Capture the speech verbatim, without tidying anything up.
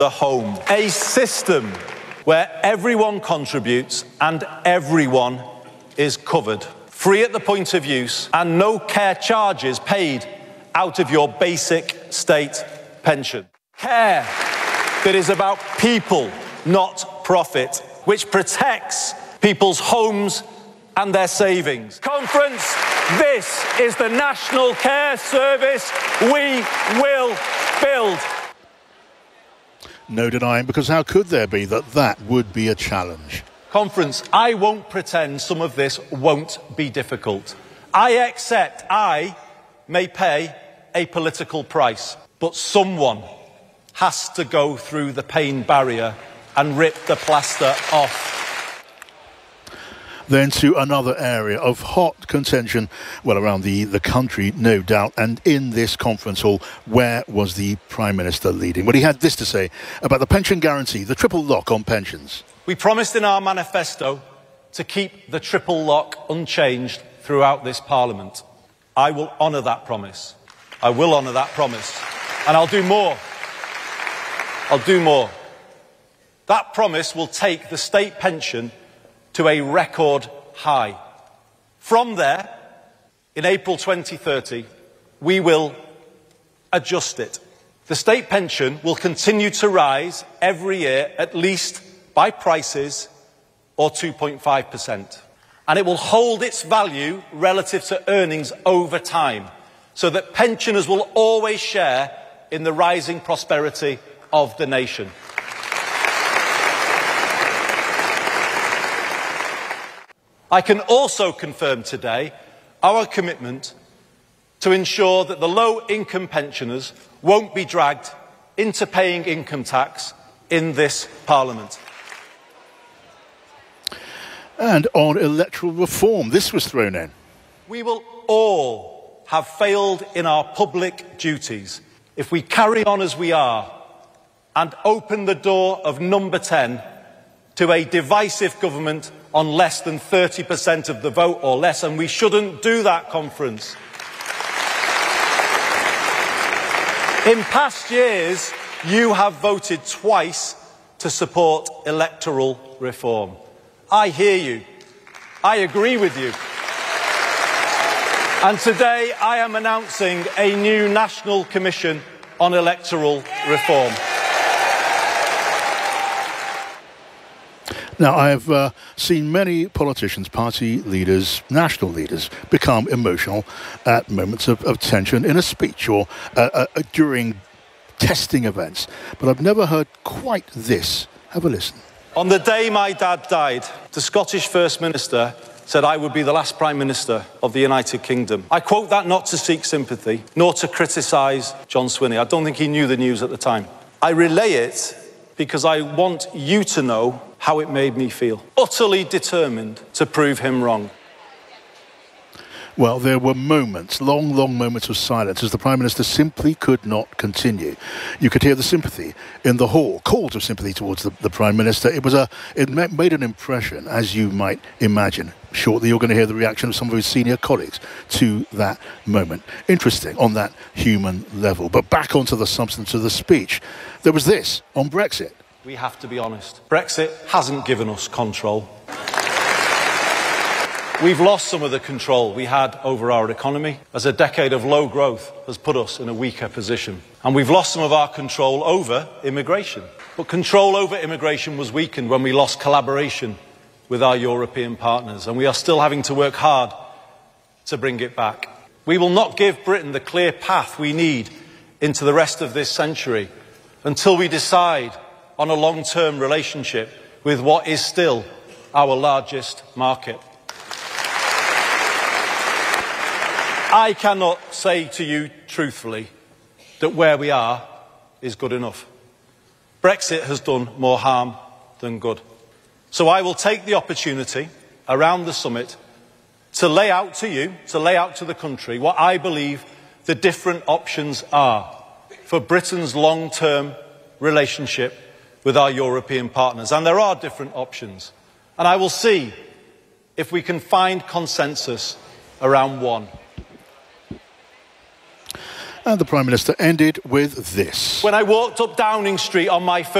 the home. A system where everyone contributes and everyone is covered. Free at the point of use and no care charges paid out of your basic state pension. Care that is about people, not profit, which protects people's homes and their savings. Conference, this is the National Care Service we will build. No denying, because how could there be that that would be a challenge? Conference, I won't pretend some of this won't be difficult. I accept I may pay a political price, but someone has to go through the pain barrier and rip the plaster off. Then to another area of hot contention, well, around the, the country, no doubt, and in this conference hall, where was the Prime Minister leading? Well, he had this to say about the pension guarantee, the triple lock on pensions. We promised in our manifesto to keep the triple lock unchanged throughout this Parliament. I will honour that promise. I will honour that promise. And I'll do more. I'll do more. That promise will take the state pension to a record high. From there, in April twenty thirty, we will adjust it. The state pension will continue to rise every year, at least by prices, or two point five percent. And it will hold its value relative to earnings over time, so that pensioners will always share in the rising prosperity of the nation. I can also confirm today our commitment to ensure that the low-income pensioners won't be dragged into paying income tax in this Parliament. And on electoral reform, this was thrown in. We will all have failed in our public duties if we carry on as we are and open the door of number ten to a divisive government on less than thirty percent of the vote or less, and we shouldn't do that, Conference. In past years, you have voted twice to support electoral reform. I hear you. I agree with you. And today I am announcing a new National Commission on Electoral Reform. Now, I have uh, seen many politicians, party leaders, national leaders, become emotional at moments of, of tension in a speech or uh, uh, during testing events. But I've never heard quite this. Have a listen. On the day my dad died, the Scottish First Minister said I would be the last Prime Minister of the United Kingdom. I quote that not to seek sympathy, nor to criticise John Swinney. I don't think he knew the news at the time. I relay it because I want you to know how it made me feel. Utterly determined to prove him wrong. Well, there were moments, long, long moments of silence as the Prime Minister simply could not continue. You could hear the sympathy in the hall, calls of sympathy towards the, the Prime Minister. It was a, it made an impression, as you might imagine. Shortly, you're going to hear the reaction of some of his senior colleagues to that moment. Interesting on that human level. But back onto the substance of the speech. There was this on Brexit. We have to be honest. Brexit hasn't given us control. We've lost some of the control we had over our economy, as a decade of low growth has put us in a weaker position. And we've lost some of our control over immigration. But control over immigration was weakened when we lost collaboration with our European partners, and we are still having to work hard to bring it back. We will not give Britain the clear path we need into the rest of this century until we decide on a long-term relationship with what is still our largest market. I cannot say to you truthfully that where we are is good enough. Brexit has done more harm than good. So I will take the opportunity around the summit to lay out to you, to lay out to the country, what I believe the different options are for Britain's long-term relationship with our European partners. And there are different options. And I will see if we can find consensus around one. And the Prime Minister ended with this. When I walked up Downing Street on my first